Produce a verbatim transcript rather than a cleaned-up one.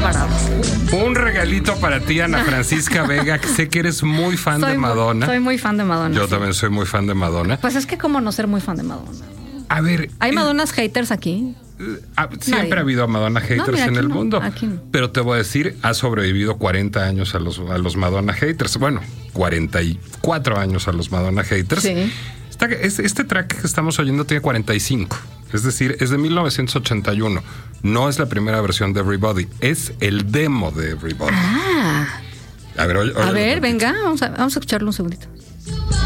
bárbaro. Un regalito para ti, Ana Francisca Vega, que sé que eres muy fan soy de muy, Madonna. Soy muy fan de Madonna. Yo sí. también soy muy fan de Madonna. Pues es que cómo no ser muy fan de Madonna. A ver... ¿Hay eh, Madonnas haters aquí? Ah, siempre Nadie. ha habido Madonna haters No, mira, en aquí el no, mundo. aquí no. Pero te voy a decir, ha sobrevivido cuarenta años a los, a los Madonna haters. Bueno, cuarenta y cuatro años a los Madonna haters. Sí. Esta- es- este track que estamos oyendo tiene cuarenta y cinco. Es decir, es de mil novecientos ochenta y uno. No es la primera versión de Everybody. Es el demo de Everybody. Ah. A ver, oye, A ver, venga, vamos a, vamos a escucharlo un segundito.